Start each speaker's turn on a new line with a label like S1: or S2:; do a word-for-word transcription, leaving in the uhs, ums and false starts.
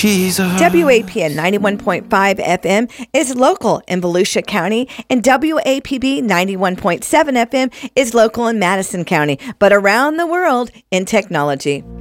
S1: Jesus.
S2: W A P N ninety-one point five F M is local in Volusia County, and W A P B ninety-one point seven F M is local in Madison County, but around the world in technology.